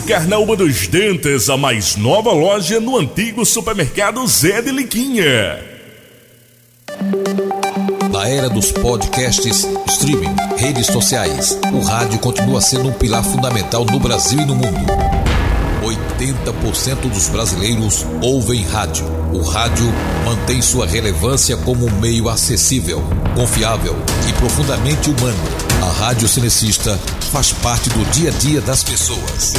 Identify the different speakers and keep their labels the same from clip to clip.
Speaker 1: Carnaúba dos Dentes, a mais nova loja no antigo supermercado Zé de Liquinha.
Speaker 2: Na era dos podcasts, streaming, redes sociais, o rádio continua sendo um pilar fundamental no Brasil e no mundo. 80% dos brasileiros ouvem rádio. O rádio mantém sua relevância como um meio acessível, confiável e profundamente humano. A Rádio Cenecista faz parte do dia a dia das pessoas.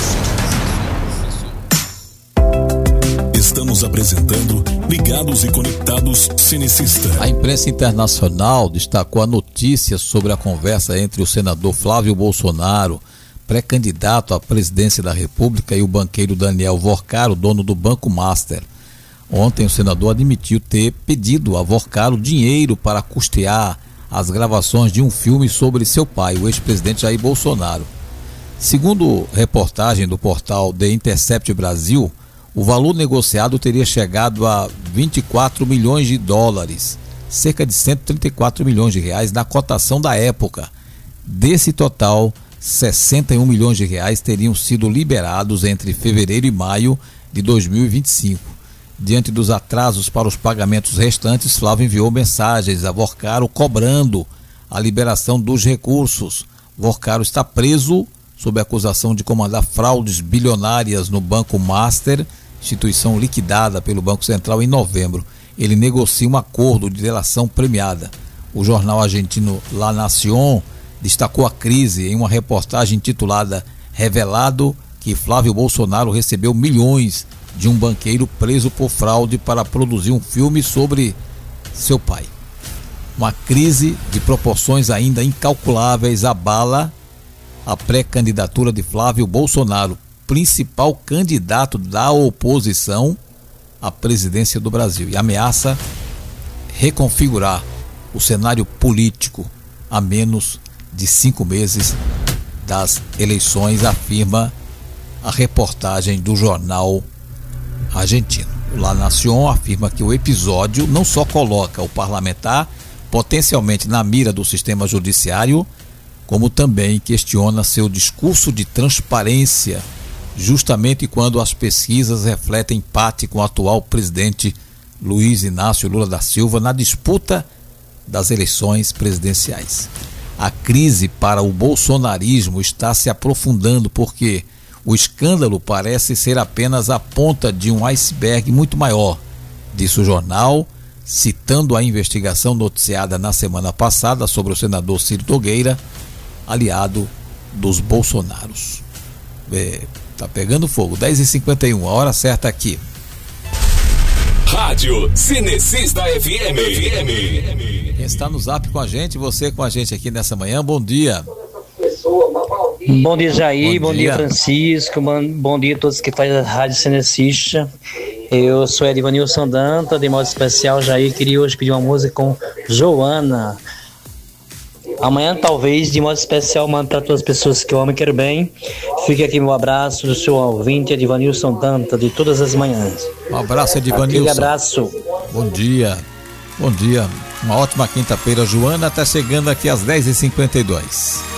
Speaker 1: Estamos apresentando Ligados e Conectados Cenecista.
Speaker 3: A imprensa internacional destacou a notícia sobre a conversa entre o senador Flávio Bolsonaro, pré-candidato à presidência da República, e o banqueiro Daniel Vorcaro, dono do Banco Master. Ontem o senador admitiu ter pedido a Vorcaro dinheiro para custear as gravações de um filme sobre seu pai, o ex-presidente Jair Bolsonaro. Segundo reportagem do portal The Intercept Brasil, o valor negociado teria chegado a 24 milhões de dólares, cerca de 134 milhões de reais na cotação da época. Desse total, 61 milhões de reais teriam sido liberados entre fevereiro e maio de 2025. Diante dos atrasos para os pagamentos restantes, Flávio enviou mensagens a Vorcaro cobrando a liberação dos recursos. Vorcaro está preso sob acusação de comandar fraudes bilionárias no Banco Master, instituição liquidada pelo Banco Central em novembro. Ele negocia um acordo de delação premiada. O jornal argentino La Nación destacou a crise em uma reportagem intitulada "Revelado que Flávio Bolsonaro recebeu milhões de um banqueiro preso por fraude para produzir um filme sobre seu pai". Uma crise de proporções ainda incalculáveis abala a pré-candidatura de Flávio Bolsonaro, principal candidato da oposição à presidência do Brasil, e ameaça reconfigurar o cenário político a menos de 5 meses das eleições, afirma a reportagem do jornal argentino. O La Nación afirma que o episódio não só coloca o parlamentar potencialmente na mira do sistema judiciário, como também questiona seu discurso de transparência, justamente quando as pesquisas refletem empate com o atual presidente Luiz Inácio Lula da Silva na disputa das eleições presidenciais. A crise para o bolsonarismo está se aprofundando porque o escândalo parece ser apenas a ponta de um iceberg muito maior, disse o jornal, citando a investigação noticiada na semana passada sobre o senador Ciro Nogueira, aliado dos Bolsonaros. Tá pegando fogo. 10h51, a hora certa aqui.
Speaker 1: Rádio Cenecista FM.
Speaker 3: Quem está no zap com a gente, você com a gente aqui nessa manhã, bom dia.
Speaker 4: Bom dia, Jair, bom dia Francisco, bom dia a todos que fazem a Rádio Cenecista. Eu sou Edvanilson Danta, de modo especial, Jair, queria hoje pedir uma música com Joana. Amanhã, talvez, de modo especial, mando para todas as pessoas que eu amo e quero bem. Fique aqui meu abraço do seu ouvinte, Edvanilson Danta, de todas as manhãs.
Speaker 3: Um abraço, Edvanilson.
Speaker 4: Aquele abraço.
Speaker 3: Bom dia. Bom dia. Uma ótima quinta-feira, Joana. Está chegando aqui às 10h52.